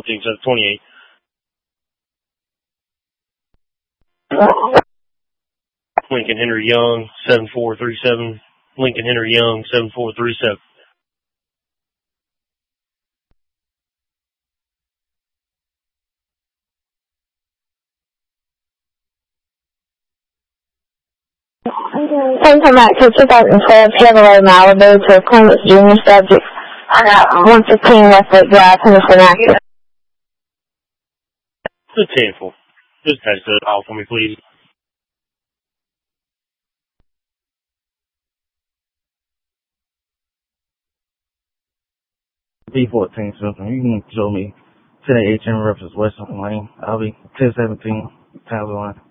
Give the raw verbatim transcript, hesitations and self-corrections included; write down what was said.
fourteen, so twenty-eight. Lincoln Henry Young, seven four three seven. Lincoln Henry Young, seven four three seven. Same come back to two thousand twelve Chevrolet Malibu to Clements Junior subject. I got one fifteen Westlake Drive, Henderson, Acura. The ten four. Just text it all for me, please. B fourteen something. You can show me ten H M reference Western Lane. I'll be ten seventeen, Town Line.